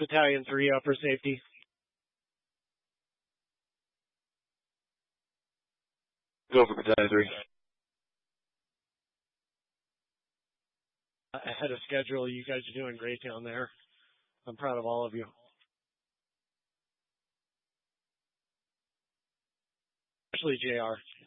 Battalion 3 Upper Safety. Go for Battalion 3. Ahead of schedule. You guys are doing great down there. I'm proud of all of you. Especially JR.